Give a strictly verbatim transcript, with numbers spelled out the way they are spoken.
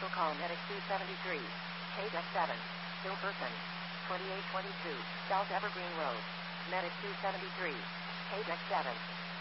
Vehicle call Medic two seventy-three. K seven. Still person. twenty-eight twenty-two. South Evergreen Road. Medic two seventy-three. K seven.